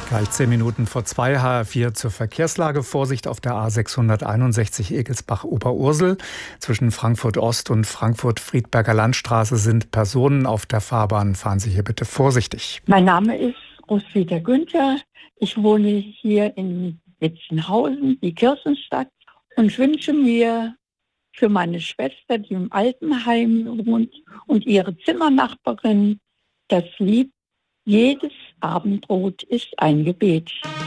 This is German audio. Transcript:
Gleich 10 Minuten vor 2, HR4 zur Verkehrslage. Vorsicht auf der A661 Egelsbach-Oberursel. Zwischen Frankfurt Ost und Frankfurt-Friedberger Landstraße sind Personen auf der Fahrbahn. Fahren Sie hier bitte vorsichtig. Mein Name ist Roswitha Günther. Ich wohne hier in Witzenhausen, die Kirchenstadt, und wünsche mir für meine Schwester, die im Altenheim wohnt, und ihre Zimmernachbarin das Lied: Jedes Abendbrot ist ein Gebet.